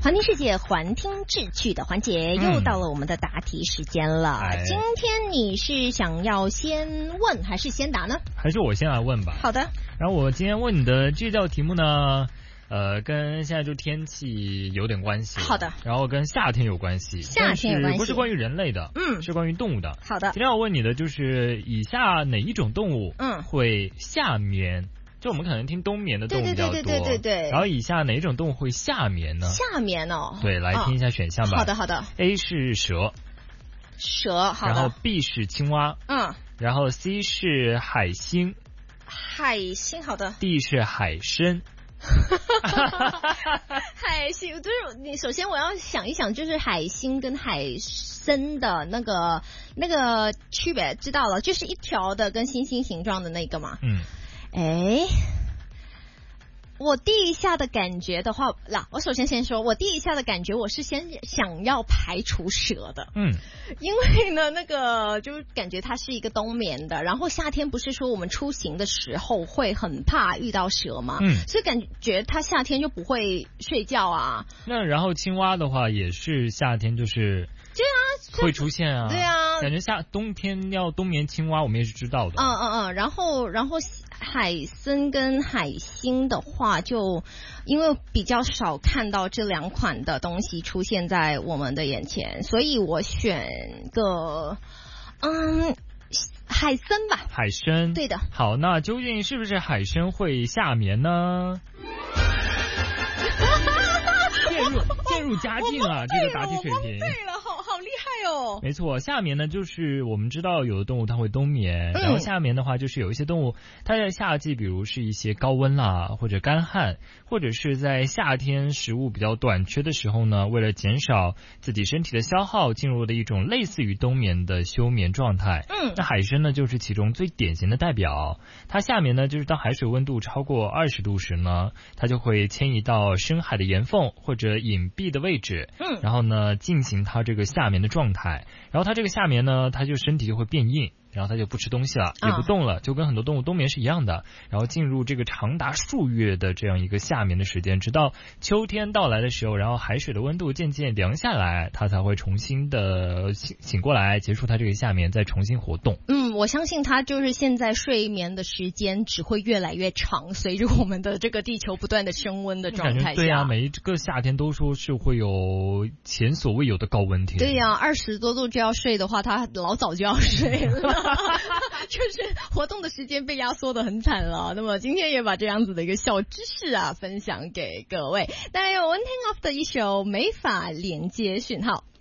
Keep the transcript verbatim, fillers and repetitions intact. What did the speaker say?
环听世界，环听智趣的环节，又到了我们的答题时间了。嗯、今天你是想要先问还是先答呢？ 还是我先来问吧。 好的。 然后我今天问你的这道题目呢，呃，跟现在就天气有点关系。 好的。 然后跟夏天有关系。 夏天有关系。 不是关于人类的， 嗯， 是关于动物的。 好的。 今天要问你的就是以下哪一种动物，嗯，会夏眠？就我们可能听冬眠的动物比较多， 对对对对对对。 然后以下哪一种动物会夏眠呢？ 夏眠哦。 对，来听一下选项吧。 哦、好的好的。 A 是蛇。 蛇，好的。 然后 B 是青蛙。 嗯。 然后 C 是海星。 海星，好的。 D 是海参。 海星就是你，首先我要想一想，就是海星跟海参的那个那个区别，知道了，就是一条的跟星星形状的那个嘛。 嗯。 哎，我第一下的感觉的话，啦，我首先先说，我第一下的感觉，我是先想要排除蛇的， 嗯， 因为呢，那个就是感觉它是一个冬眠的，然后夏天不是说我们出行的时候会很怕遇到蛇嘛， 嗯， 所以感觉它夏天就不会睡觉啊。 那然后青蛙的话也是夏天就是。 对啊， 会出现啊。 对啊， 感觉夏冬天要冬眠青蛙，我们也是知道的。 嗯嗯嗯，然后然后海参跟海星的话，就因为比较少看到这两款的东西出现在我们的眼前，所以我选个嗯海参吧。 海参， 对的。 好，那究竟是不是海参会夏眠呢？渐入渐入佳境啊，这个答题水平。 对了，好好厉害哦。 没错，夏眠呢，就是我们知道有的动物它会冬眠， 嗯、 然后夏眠的话，就是有一些动物它在夏季，比如是一些高温啦，或者干旱，或者是在夏天食物比较短缺的时候呢，为了减少自己身体的消耗，进入了一种类似于冬眠的休眠状态。 嗯， 那海参呢，就是其中最典型的代表。它夏眠呢，就是当海水温度超过二十度时呢，它就会迁移到深海的岩缝或者隐蔽的位置， 嗯， 然后呢进行它这个夏眠的状态，然后它这个夏眠呢，它就身体就会变硬，然后它就不吃东西了，也不动了，就跟很多动物冬眠是一样的，然后进入这个长达数月的这样一个夏眠的时间，直到秋天到来的时候，然后海水的温度渐渐凉下来，它才会重新的醒醒过来，结束它这个夏眠，再重新活动。 嗯，我相信它就是现在睡眠的时间只会越来越长，随着我们的这个地球不断的升温的状态下。 对啊，每一个夏天都说是会有前所未有的高温天。 对呀、啊，二十多度就要睡的话，它老早就要睡了。就是活动的时间被压缩的很惨了。那么今天也把这样子的一个小知识啊分享给各位。那有 One Thing Off 的一首没法连接讯号。